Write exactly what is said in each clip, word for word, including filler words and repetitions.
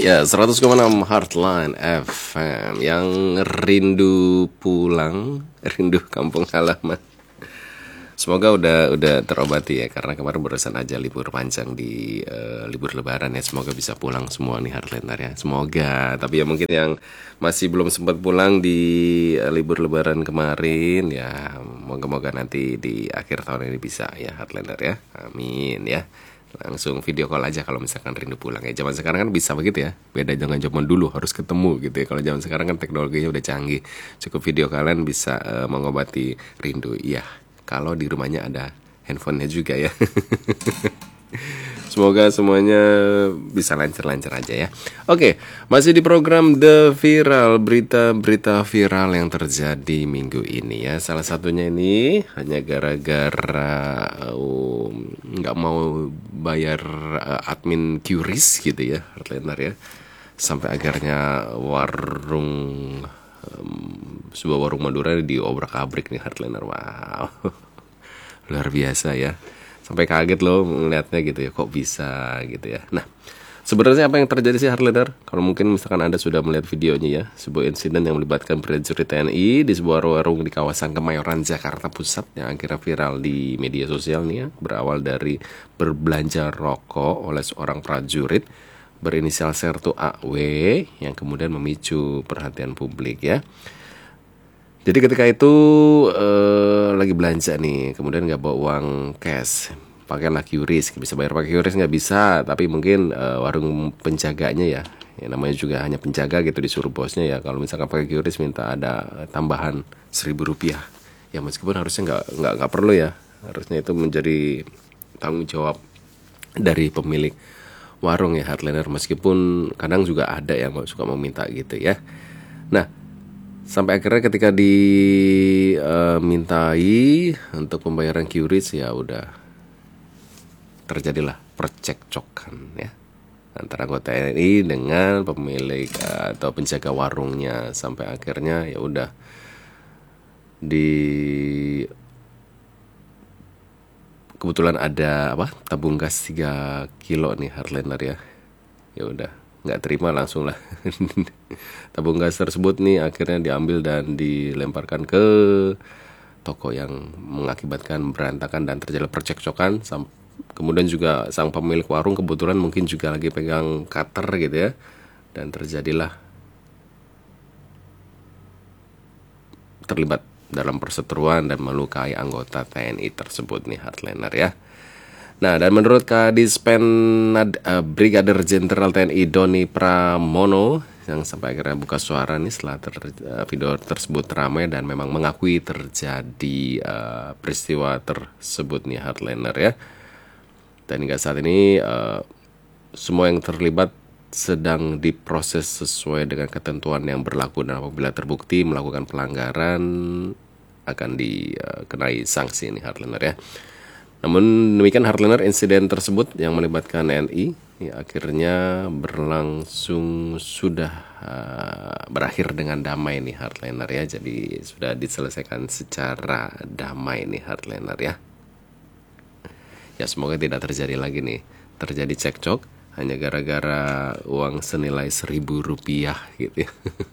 Ya, seratus koma enam Heartline F M yang rindu pulang, rindu kampung halaman. Semoga udah udah terobati ya, karena kemarin barusan aja libur panjang di uh, libur lebaran ya. Semoga bisa pulang semua nih Heartliner ya. Semoga. Tapi ya mungkin yang masih belum sempat pulang di uh, libur lebaran kemarin ya, moga-moga nanti di akhir tahun ini bisa ya Heartliner ya. Amin ya. Langsung video call aja kalau misalkan rindu pulang ya. Zaman sekarang kan bisa begitu ya. Beda dengan zaman dulu harus ketemu gitu ya. Kalau zaman sekarang kan teknologinya udah canggih. Cukup video kalian bisa uh, mengobati rindu. Iya, kalau di rumahnya ada handphonenya juga ya. Semoga semuanya bisa lancar-lancar aja ya. Oke, masih di program The Viral, berita-berita viral yang terjadi minggu ini ya. Salah satunya ini hanya gara-gara um, nggak mau bayar uh, admin Qris gitu ya, Heartliner ya. Sampai akhirnya warung um, sebuah warung Madura diobrak-abrik nih Heartliner. Wow. Luar biasa ya. Sampai kaget loh melihatnya gitu ya, kok bisa gitu ya. Nah, sebenarnya apa yang terjadi sih Heartliner? Kalau mungkin misalkan Anda sudah melihat videonya ya, sebuah insiden yang melibatkan prajurit T N I di sebuah warung di kawasan Kemayoran, Jakarta Pusat yang akhirnya viral di media sosial nih ya, berawal dari berbelanja rokok oleh seorang prajurit berinisial Sertu A W yang kemudian memicu perhatian publik ya. Jadi ketika itu eh, lagi belanja nih, kemudian nggak bawa uang cash, pakailah Qris, bisa bayar pakai Qris nggak bisa, tapi mungkin eh, warung penjaganya ya, ya namanya juga hanya penjaga gitu, disuruh bosnya ya, kalau misalkan pakai Qris minta ada tambahan seribu rupiah, ya meskipun harusnya nggak nggak nggak perlu ya, harusnya itu menjadi tanggung jawab dari pemilik warung ya Heartliner, meskipun kadang juga ada yang suka meminta gitu ya. Nah, sampai akhirnya ketika dimintai uh, untuk pembayaran Qris ya udah terjadilah percekcokan ya antara anggota T N I dengan pemilik uh, atau penjaga warungnya, sampai akhirnya ya udah di kebetulan ada apa tabung gas tiga kilo nih Heartliner ya. Ya udah nggak terima langsung lah. Tabung gas tersebut nih akhirnya diambil dan dilemparkan ke toko yang mengakibatkan berantakan dan terjadi percekcokan. Kemudian juga sang pemilik warung kebetulan mungkin juga lagi pegang cutter gitu ya, dan terjadilah terlibat dalam perseteruan dan melukai anggota T N I tersebut nih Heartliner ya. Nah, dan menurut Kadispen uh, Brigadir Jenderal T N I Doni Pramono yang sampai akhirnya buka suara nih setelah ter, uh, video tersebut ramai dan memang mengakui terjadi uh, peristiwa tersebut nih Heartliner ya. Dan hingga saat ini uh, semua yang terlibat sedang diproses sesuai dengan ketentuan yang berlaku, dan apabila terbukti melakukan pelanggaran akan dikenai uh, sanksi nih Heartliner ya. Namun demikian Heartliner, insiden tersebut yang melibatkan T N I ya, akhirnya berlangsung sudah uh, berakhir dengan damai nih Heartliner ya. Jadi sudah diselesaikan secara damai nih Heartliner ya. Ya semoga tidak terjadi lagi nih, terjadi cekcok hanya gara-gara uang senilai seribu rupiah gitu ya.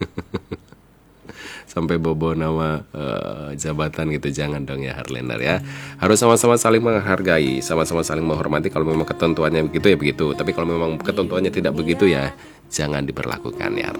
Sampai bobo nama uh, jabatan gitu, jangan dong ya Heartliner ya. Harus sama-sama saling menghargai, sama-sama saling menghormati. Kalau memang ketentuannya begitu ya begitu, tapi kalau memang ketentuannya tidak begitu ya jangan diberlakukan ya.